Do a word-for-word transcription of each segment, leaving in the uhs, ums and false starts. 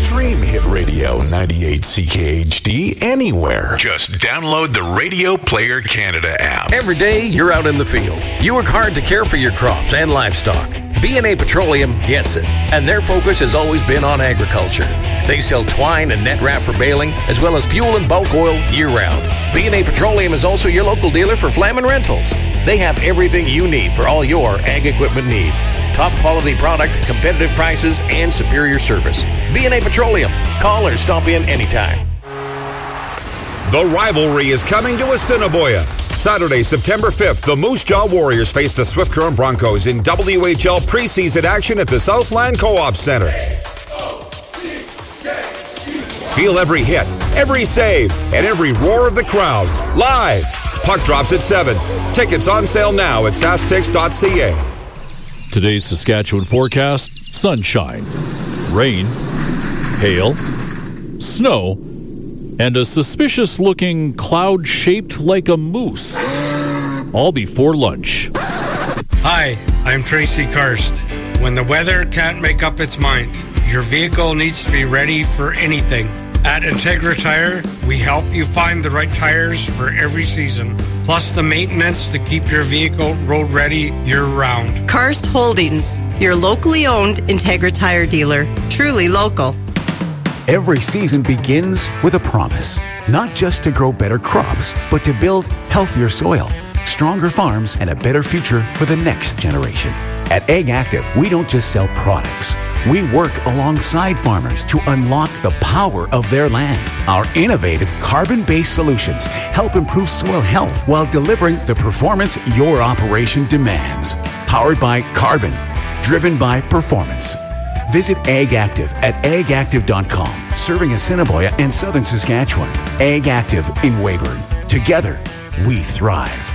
Stream Hit Radio ninety-eight C K H D anywhere. Just download the Radio Player Canada app. Every day you're out in the field. You work hard to care for your crops and livestock. B and A Petroleum gets it, and their focus has always been on agriculture. They sell twine and net wrap for baling, as well as fuel and bulk oil year-round. B and A Petroleum is also your local dealer for Flamin Rentals. They have everything you need for all your ag equipment needs. Top quality product, competitive prices, and superior service. B and A Petroleum. Call or stop in anytime. The rivalry is coming to Assiniboia. Saturday, September fifth, the Moose Jaw Warriors face the Swift Current Broncos in W H L preseason action at the Southland Co-op Center. Feel every hit, every save, and every roar of the crowd. Live. Puck drops at seven. Tickets on sale now at sastix dot c a. Today's Saskatchewan forecast: sunshine, rain, hail, snow, and a suspicious-looking cloud shaped like a moose. All before lunch. Hi, I'm Tracy Karst. When the weather can't make up its mind, your vehicle needs to be ready for anything. At Integra Tire, we help you find the right tires for every season, plus the maintenance to keep your vehicle road ready year-round. Karst Holdings, your locally owned Integra Tire dealer, truly local. Every season begins with a promise, not just to grow better crops, but to build healthier soil, stronger farms, and a better future for the next generation. At Ag Active, we don't just sell products. We work alongside farmers to unlock the power of their land. Our innovative carbon-based solutions help improve soil health while delivering the performance your operation demands. Powered by carbon, driven by performance. Visit Ag Active at ag active dot com, serving Assiniboia and southern Saskatchewan. Ag Active in Weyburn. Together, we thrive.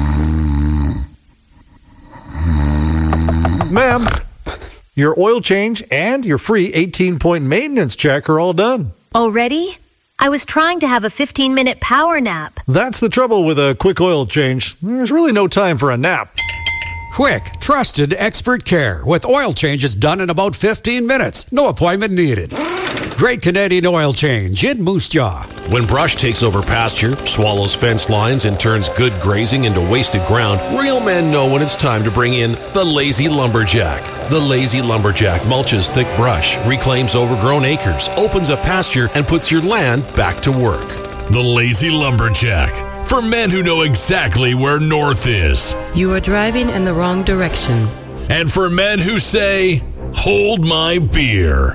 Ma'am, your oil change and your free eighteen-point maintenance check are all done. Already? I was trying to have a fifteen-minute power nap. That's the trouble with a quick oil change. There's really no time for a nap. Quick, trusted expert care with oil changes done in about fifteen minutes. No appointment needed. Great Canadian oil change in Moose Jaw. When brush takes over pasture, swallows fence lines, and turns good grazing into wasted ground, real men know when it's time to bring in the Lazy Lumberjack. The Lazy Lumberjack mulches thick brush, reclaims overgrown acres, opens up pasture, and puts your land back to work. The Lazy Lumberjack. For men who know exactly where north is. You are driving in the wrong direction. And for men who say, hold my beer.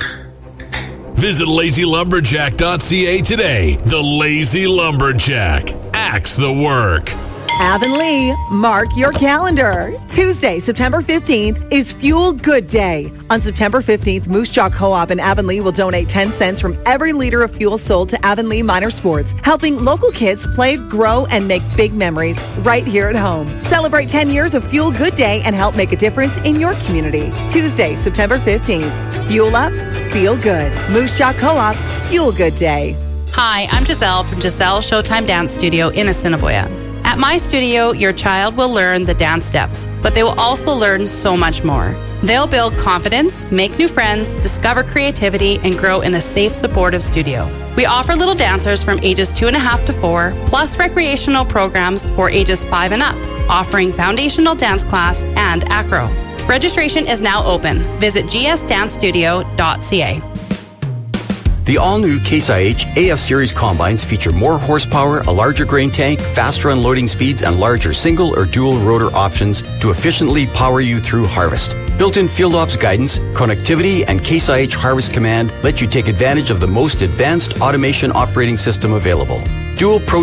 Visit lazy lumberjack dot c a today. The Lazy Lumberjack. Axe the work. Avonlea, mark your calendar. Tuesday, September fifteenth is Fuel Good Day. On September fifteenth, Moose Jaw Co-op in Avonlea will donate ten cents from every liter of fuel sold to Avonlea Minor Sports, helping local kids play, grow, and make big memories right here at home. Celebrate ten years of Fuel Good Day and help make a difference in your community. Tuesday, September fifteenth. Fuel up, feel good. Moose Jaw Co-op, Fuel Good Day. Hi, I'm Giselle from Giselle Showtime Dance Studio in Assiniboia. At my studio, your child will learn the dance steps, but they will also learn so much more. They'll build confidence, make new friends, discover creativity, and grow in a safe, supportive studio. We offer little dancers from ages two and a half to four, plus recreational programs for ages five and up, offering foundational dance class and acro. Registration is now open. Visit g s dance studio dot c a. The all-new Case I H A F Series combines feature more horsepower, a larger grain tank, faster unloading speeds, and larger single or dual rotor options to efficiently power you through harvest. Built-in field ops guidance, connectivity, and Case I H Harvest Command let you take advantage of the most advanced automation operating system available. Dual Pro